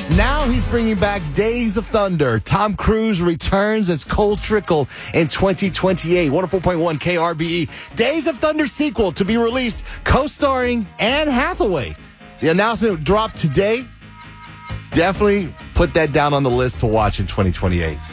Now he's bringing back Days of Thunder. Tom Cruise returns as Cole Trickle in 2028. 104.1 KRBE. Days of Thunder sequel to be released, co-starring Anne Hathaway. The announcement dropped today. Definitely put that down on the list to watch in 2028.